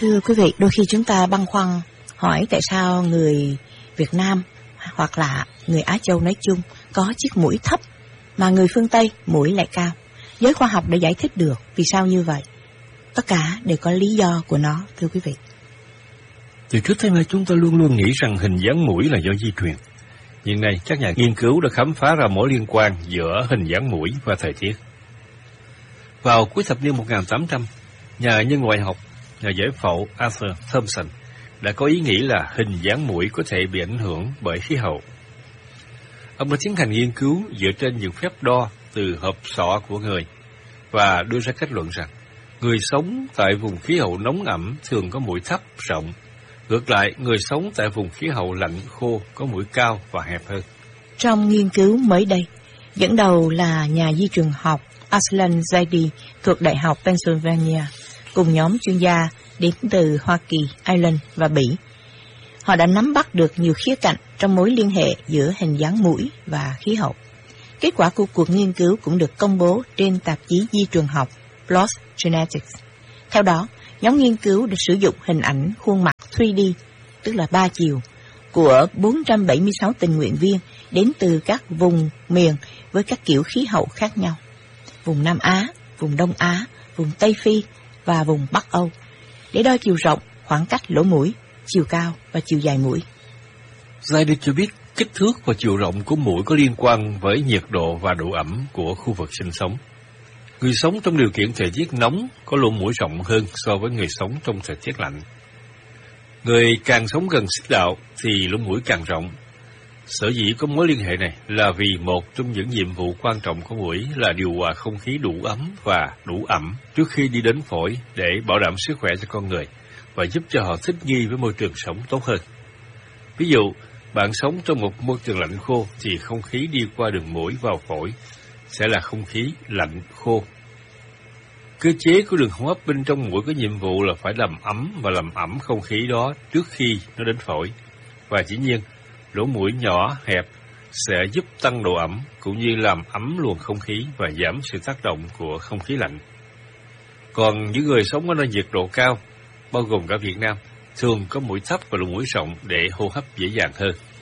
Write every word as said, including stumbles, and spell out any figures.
Thưa quý vị, đôi khi chúng ta băn khoăn hỏi tại sao người Việt Nam hoặc là người Á Châu nói chung có chiếc mũi thấp mà người phương Tây mũi lại cao. Giới khoa học đã giải thích được vì sao như vậy. Tất cả đều có lý do của nó, thưa quý vị. Từ trước tới nay chúng ta luôn luôn nghĩ rằng hình dáng mũi là do di truyền. Nhưng nay các nhà nghiên cứu đã khám phá ra mối liên quan giữa hình dáng mũi và thời tiết. Vào cuối thập niên một nghìn tám trăm, nhà nhân ngoại học, nhà giải phẫu Arthur Thompson đã có ý nghĩ là hình dáng mũi có thể bị ảnh hưởng bởi khí hậu. Ông đã tiến hành nghiên cứu dựa trên những phép đo từ hộp sọ của người và đưa ra kết luận rằng người sống tại vùng khí hậu nóng ẩm thường có mũi thấp, rộng. Ngược lại, người sống tại vùng khí hậu lạnh, khô có mũi cao và hẹp hơn. Trong nghiên cứu mới đây, dẫn đầu là nhà di truyền học Aslan Zaidi thuộc Đại học Pennsylvania cùng nhóm chuyên gia đến từ Hoa Kỳ, Ireland và Bỉ. Họ đã nắm bắt được nhiều khía cạnh trong mối liên hệ giữa hình dáng mũi và khí hậu. Kết quả của cuộc nghiên cứu cũng được công bố trên tạp chí di truyền học PLOS Genetics. Theo đó, nhóm nghiên cứu đã sử dụng hình ảnh khuôn mặt ba D, tức là ba chiều, của bốn trăm bảy mươi sáu tình nguyện viên đến từ các vùng miền với các kiểu khí hậu khác nhau. Vùng Nam Á, vùng Đông Á, vùng Tây Phi và vùng Bắc Âu, để đo chiều rộng, khoảng cách lỗ mũi, chiều cao và chiều dài mũi. Zaidi cho biết kích thước và chiều rộng của mũi có liên quan với nhiệt độ và độ ẩm của khu vực sinh sống. Người sống trong điều kiện thời tiết nóng có lỗ mũi rộng hơn so với người sống trong thời tiết lạnh. Người càng sống gần xích đạo thì lỗ mũi càng rộng. Sở dĩ có mối liên hệ này là vì một trong những nhiệm vụ quan trọng của mũi là điều hòa không khí đủ ấm và đủ ẩm trước khi đi đến phổi để bảo đảm sức khỏe cho con người và giúp cho họ thích nghi với môi trường sống tốt hơn. Ví dụ, bạn sống trong một môi trường lạnh khô thì không khí đi qua đường mũi vào phổi sẽ là không khí lạnh khô. Cơ chế của đường hô hấp bên trong mũi có nhiệm vụ là phải làm ấm và làm ẩm không khí đó trước khi nó đến phổi. Và dĩ nhiên, lỗ mũi nhỏ, hẹp sẽ giúp tăng độ ẩm cũng như làm ấm luồng không khí và giảm sự tác động của không khí lạnh. Còn những người sống ở nơi nhiệt độ cao, bao gồm cả Việt Nam, thường có mũi thấp và lỗ mũi rộng để hô hấp dễ dàng hơn.